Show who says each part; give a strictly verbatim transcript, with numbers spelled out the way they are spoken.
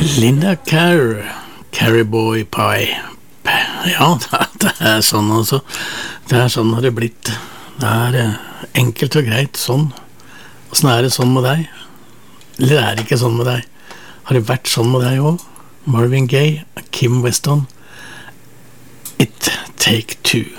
Speaker 1: Linda Carr, Carryboy Pie. Ja, det er sånn altså. Det er sånn har det blitt. Det er enkelt og greit sånn. Hvordan er det sånn med deg? Eller er det ikke sånn med deg? Har det vært sånn med deg også? Marvin Gaye, Kim Weston. It Take Two.